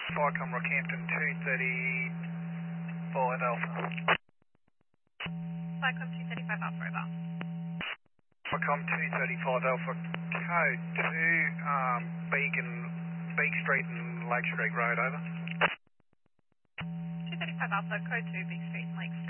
Flycom Rockhampton 235 Alpha. Flycom 235 Alpha over. Flycom 235 Alpha, code 2, Beak Street and Lake Street Road, over. 235 Alpha, code 2, Big Street, Lake Street.